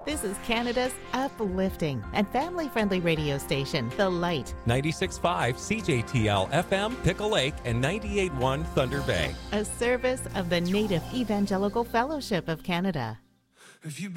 This is Canada's uplifting and family-friendly radio station, The Light. 96.5 CJTL FM, Pickle Lake, and 98.1 Thunder Bay. A service of the Native Evangelical Fellowship of Canada.